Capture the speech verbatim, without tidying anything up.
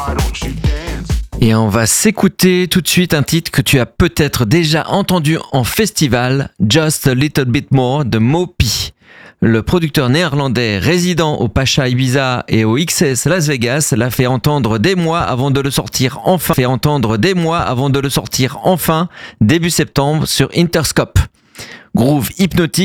Et on va s'écouter tout de suite un titre que tu as peut-être déjà entendu en festival, Just a Little Bit More de Mopi. Le producteur néerlandais résident au Pacha Ibiza et au X S Las Vegas l'a fait entendre des mois avant de le sortir enfin, fait entendre des mois avant de le sortir enfin début septembre sur Interscope. Groove hypnotique